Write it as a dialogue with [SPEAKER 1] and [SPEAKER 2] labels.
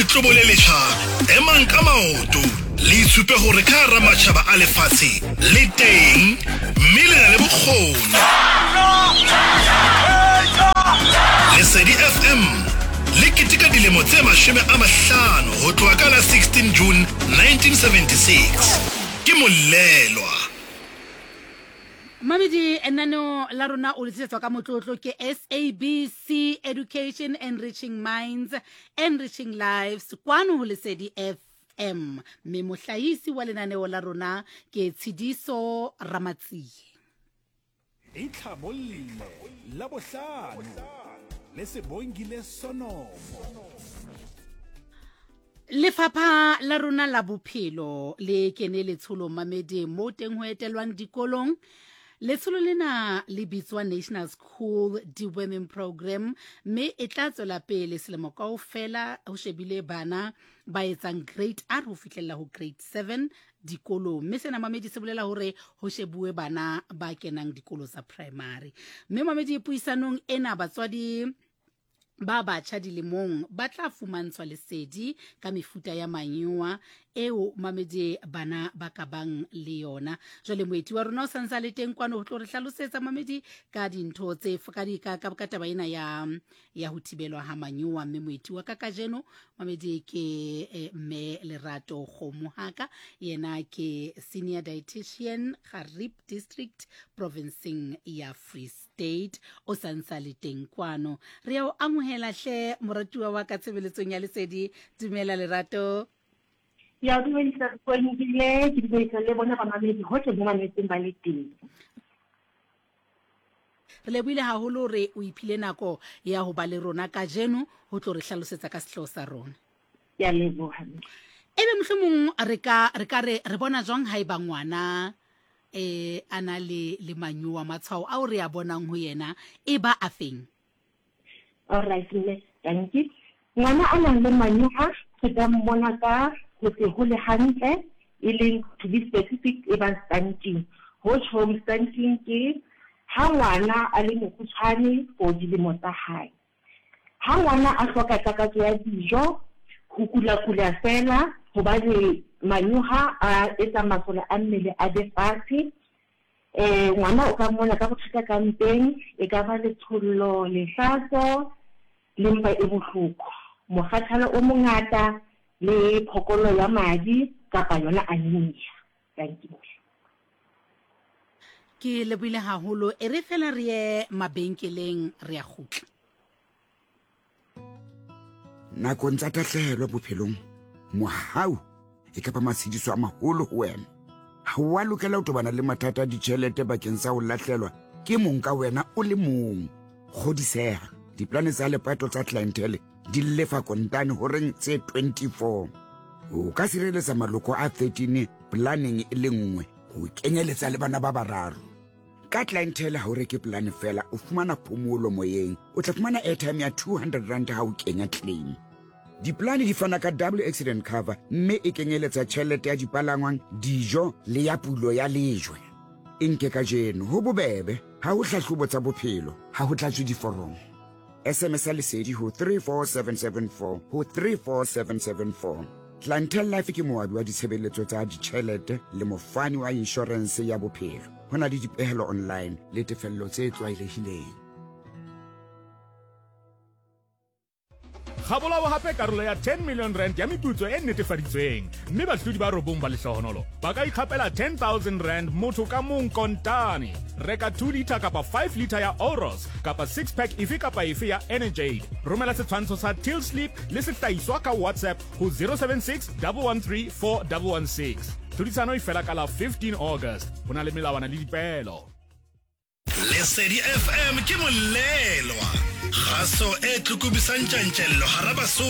[SPEAKER 1] letlobole letjha emang ka maoto le itshupe hore ka hara matjhaba a lefatshe le teng mme le na le bokgoni. Lesedi FM le ketika dilemo tse 50 ho tloha ka la 16 June 1976 ke molelwa.
[SPEAKER 2] Mamedi enano la rona o letsetswa ka motlotlo ke SABC Education, Enriching Minds, Enriching Lives kwano ho Lesedi FM. Me mohlahisi wa lenaneo la rona ke Tshidiso Ramatsi.
[SPEAKER 3] Itlhabollile la bohlano le sebongile sonomo.
[SPEAKER 2] Lefapha la rona la bophelo le kene letsholo Mamedi mo teng ho etelwang dikolong. Letsholo lena le bitswa National School Deworming Program me e tla tswela pele selemo kaofela ho shebile bana ba etsang grade R ho fihlella ho grade 7 dikolong. Me sena Mamedi se bolela hore ho shebuwe bana ba kenang dikolo tsa primary. Me Mamedi puisanong ena batswadi ba batjha dilemong ba tla fumantshwa lesedi ka mefuta ya manyoa eo Mamedi bana ba ka bang le yona. Jwale moeti wa rona o santsa le teng kwano ho tlo re hlalosetsa Mamedi ka dintho tse ka taba ena ya ho thibelwa ha manyoa. Mme moeti wa ka kajeno Mamedi ke me Lerato Kgomohaka, yena ke senior dietitian Harib District Provinceng ya Free State o santsa le teng kwano. Re ya o amohela hle moratuwa wa ka tshebeletsong ya Lesedi. Dumela Lerato.
[SPEAKER 4] Ya dumedisa tswengile ke dumedisa le bona ba Mamedi hohle mo mametseng ba le teng.
[SPEAKER 2] Re lebuile haholo re o iphile nako ya ho ba le rona kajeno ho tlo re hlalosetsa ka sehloho sa rona.
[SPEAKER 4] Ya leboha.
[SPEAKER 2] Ebe mohlomong re bona jwang ha eba ngwana ana le manyoa matshwao a o re a bonang ho yena e ba afeng?
[SPEAKER 4] All right, thank you. Ngwana a nang le manyoa re ka mmona ka ho se hole hantle e leng to be specific e ba stunting. Ho home stunting ke ha ngwana a le mokgutshwane for dilemo tsa hae. Ha ngwana a hloka takatso ya dijo ho kula fela hobane manyoha a etsa masole a mmele a defase. Ngwana o ka mmona ka bothata ka mpeng, e ka ba lethollo, lehlaso, lempa e bohloko, mokgathalo o mongata le phokolo ya madi kapa yona anemia. Thank you.
[SPEAKER 2] Ke lebile haholo e re fela re ye mabenkeleng re a khutla.
[SPEAKER 5] Nakong tsa tahlehelo bophelong mohau e ka ba masediso a maholo ho wena. Ha wa lokela ho tobana le mathata a ditjhelete bakeng sa ho lahlelwa ke mong ka wena o le mong. Kgodiseha diplane tsa lepato tsa clientele di lefa kontane ho reng tse 24. O ka sireletsa maloko a 13 planning e le nngwe ho kenyeletsa le bana ba bararo. Ka clientele ha o reke plan fela o fumana phomolo moyeng, o tla fumana airtime ya 200 rand ha o kenya claim. Diplane di fana ka double accident cover mme e kenyeletsa tjhelete ya dipalangwang, dijo le ya pulo ya lejwe. Nke ka jeno ho bobebe ha o hlahlobo tsa bophelo ha ho tlatswe diforomo. SMS Lesedi ho 34774 ho 34774. Clientele Life ke moabi wa ditshebeletso tsa ditjhelete le mofani wa insurance ya bophelo. Hona le dipehelo online le tefello tse tlwaelehileng.
[SPEAKER 3] Khabolawa hape karolo ya 10 million rand ya meputso e netefaditsweng mme bahlodi ba robong ba lehlohonolo ba ka ikhapela 10,000 rand motho ka mong kontane. Reka 2 liter kapa 5 liter ya Oros kapa 6 pack ife kapa ife ya Energy. Romela setshwantsho sa Till Sleep le sehlahiswa ka WhatsApp ho 076 113 4116. Tlhodisano e fela ka la 15 August. Hona le melawana le dipehelo.
[SPEAKER 1] Lesedi FM ke molelwa. Khaso e tlukubisang tjantjello haraba so